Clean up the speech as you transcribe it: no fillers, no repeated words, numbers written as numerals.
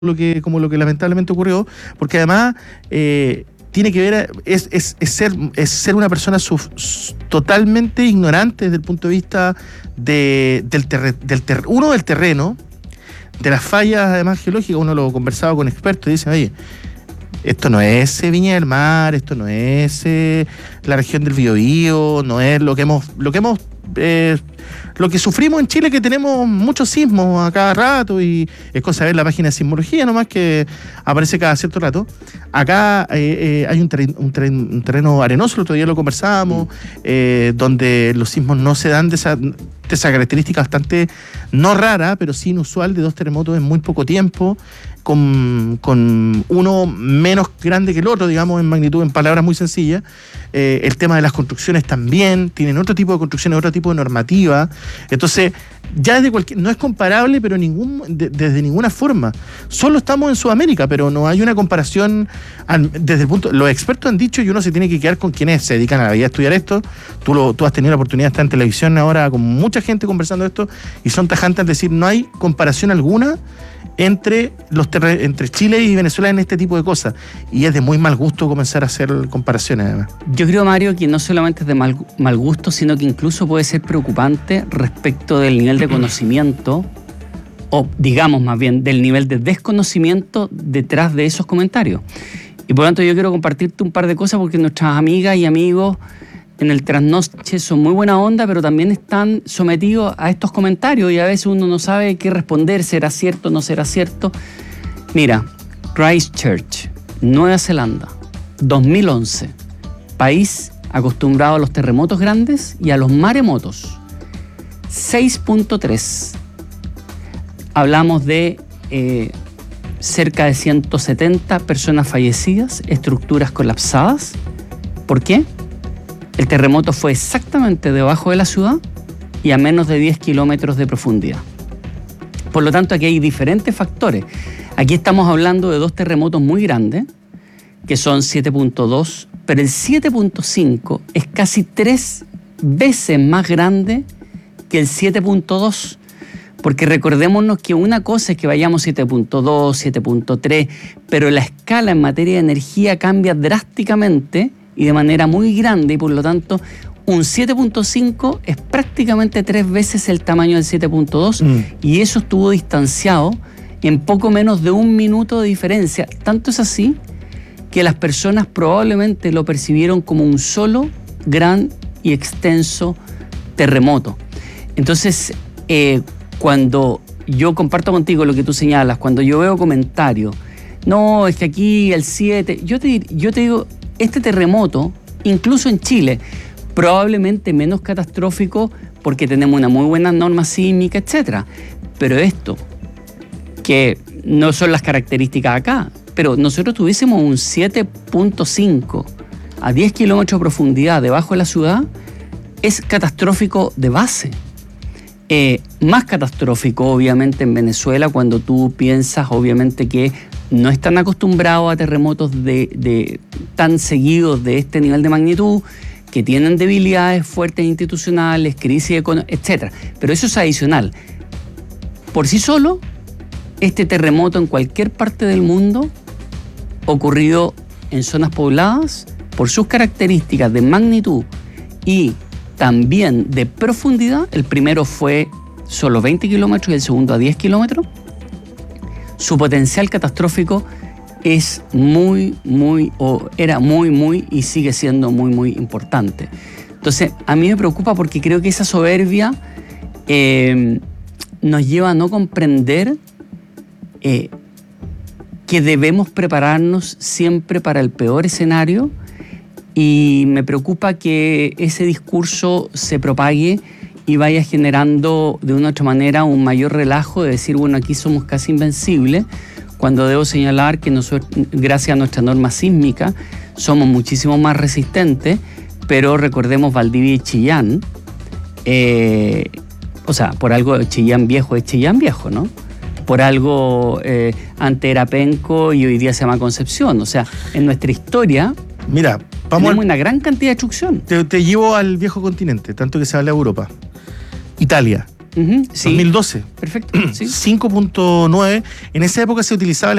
como lo que lamentablemente ocurrió, porque además tiene que ver, es ser una persona totalmente ignorante desde el punto de vista del terreno, de las fallas además geológicas. Uno lo conversaba con expertos y dicen, oye, esto no es Viña del Mar, esto no es la región del Biobío, no es lo que sufrimos en Chile, que tenemos muchos sismos a cada rato, y es cosa de ver la página de sismología nomás, que aparece cada cierto rato. Acá hay un terreno arenoso, el otro día lo conversábamos, donde los sismos no se dan de esa característica bastante, no rara, pero sí inusual, de 2 terremotos en muy poco tiempo, con uno menos grande que el otro, digamos, en magnitud, en palabras muy sencillas. El tema de las construcciones también, tienen otro tipo de construcciones, otro tipo de normativa. Entonces, ya no es comparable, pero desde ninguna forma. Solo estamos en Sudamérica, pero no hay una comparación desde el punto. Los expertos han dicho, y uno se tiene que quedar con quienes se dedican a la vida a estudiar esto. Tú has tenido la oportunidad de estar en televisión ahora con mucha gente conversando de esto, y son tajantes al decir, no hay comparación alguna entre Chile y Venezuela en este tipo de cosas, y es de muy mal gusto comenzar a hacer comparaciones además. Yo creo, Mario, que no solamente es de mal gusto, sino que incluso puede ser preocupante respecto del nivel de conocimiento, o digamos más bien del nivel de desconocimiento detrás de esos comentarios. Y por lo tanto yo quiero compartirte un par de cosas, porque nuestras amigas y amigos en el trasnoche son muy buena onda, pero también están sometidos a estos comentarios y a veces uno no sabe qué responder, será cierto, no será cierto. Mira, Christchurch, Nueva Zelanda, 2011, país acostumbrado a los terremotos grandes y a los maremotos, 6.3. Hablamos de cerca de 170 personas fallecidas, estructuras colapsadas. ¿Por qué? El terremoto fue exactamente debajo de la ciudad y a menos de 10 kilómetros de profundidad. Por lo tanto, aquí hay diferentes factores. Aquí estamos hablando de 2 terremotos muy grandes, que son 7.2, pero el 7.5 es casi 3 veces más grande que el 7.2. Porque recordémonos que una cosa es que vayamos 7.2, 7.3, pero la escala en materia de energía cambia drásticamente y de manera muy grande, y por lo tanto un 7.5 es prácticamente 3 veces el tamaño del 7.2, y eso estuvo distanciado en poco menos de 1 minuto de diferencia. Tanto es así que las personas probablemente lo percibieron como un solo gran y extenso terremoto. Entonces, cuando yo comparto contigo lo que tú señalas, cuando yo veo comentarios, no, es que aquí el 7, yo te digo, este terremoto, incluso en Chile, probablemente menos catastrófico porque tenemos una muy buena norma sísmica, etc. Pero esto, que no son las características acá, pero nosotros tuviésemos un 7.5 a 10 kilómetros de profundidad debajo de la ciudad, es catastrófico de base. Más catastrófico, obviamente, en Venezuela, cuando tú piensas, obviamente, que no están acostumbrados a terremotos tan seguidos de este nivel de magnitud, que tienen debilidades fuertes institucionales, crisis económica, etc. Pero eso es adicional. Por sí solo, este terremoto en cualquier parte del mundo, ocurrido en zonas pobladas, por sus características de magnitud y también de profundidad, el primero fue solo 20 kilómetros y el segundo a 10 kilómetros, su potencial catastrófico es era muy y sigue siendo muy importante. Entonces, a mí me preocupa porque creo que esa soberbia nos lleva a no comprender que debemos prepararnos siempre para el peor escenario, y me preocupa que ese discurso se propague y vaya generando de una u otra manera un mayor relajo de decir, bueno, aquí somos casi invencibles, cuando debo señalar que nosotros, gracias a nuestra norma sísmica, somos muchísimo más resistentes, pero recordemos Valdivia y Chillán, o sea, por algo Chillán Viejo es Chillán Viejo, ¿no? Por algo antes era Penco y hoy día se llama Concepción. O sea, en nuestra historia, mira, tenemos una gran cantidad de destrucción. Te llevo al viejo continente, tanto que se habla de Europa. Italia. Ujú, sí. 2012. Perfecto. Sí. 5.9. En esa época se utilizaba